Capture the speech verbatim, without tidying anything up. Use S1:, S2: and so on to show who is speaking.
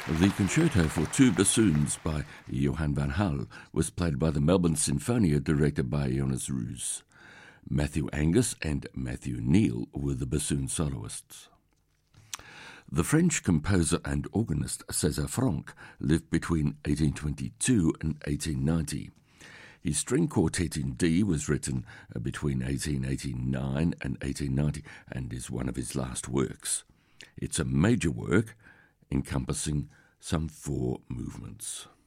S1: The concerto for two bassoons by Johann van Hal was played by the Melbourne Sinfonia, directed by Jonas Roos. Matthew Angus and Matthew Neal were the bassoon soloists. The French composer and organist César Franck lived between eighteen twenty-two and eighteen ninety. His string quartet in D was written between eighteen eighty-nine and eighteen ninety and is one of his last works. It's a major work encompassing some four movements.